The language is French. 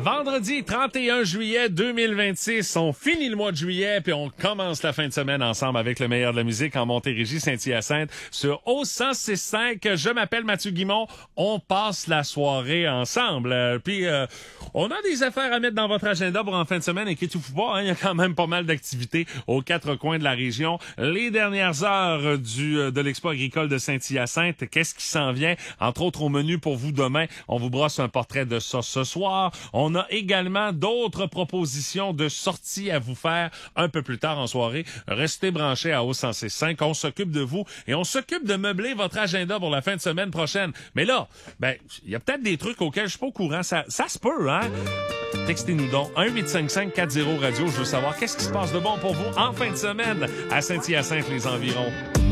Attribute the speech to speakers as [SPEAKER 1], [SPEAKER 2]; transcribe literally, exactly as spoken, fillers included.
[SPEAKER 1] Vendredi trente et un juillet deux mille vingt-six, on finit le mois de juillet puis on commence la fin de semaine ensemble avec le meilleur de la musique en Montérégie, Saint-Hyacinthe sur O cent six cinq. Je m'appelle Mathieu Guimond. On passe la soirée ensemble. Euh, puis euh, on a des affaires à mettre dans votre agenda pour en fin de semaine. Inquiétez-vous pas, hein, il y a quand même pas mal d'activités aux quatre coins de la région. Les dernières heures du de l'Expo agricole de Saint-Hyacinthe, qu'est-ce qui s'en vient? Entre autres, au menu pour vous demain, on vous brosse un portrait de ça ce soir. On a également d'autres propositions de sorties à vous faire un peu plus tard en soirée. Restez branchés à O cent six cinq. On s'occupe de vous et on s'occupe de meubler votre agenda pour la fin de semaine prochaine. Mais là, ben, il y a peut-être des trucs auxquels je suis pas au courant. Ça, ça se peut, hein? Textez-nous donc un huit cinq cinq quatre zéro radio. Je veux savoir qu'est-ce qui se passe de bon pour vous en fin de semaine à Saint-Hyacinthe, les environs.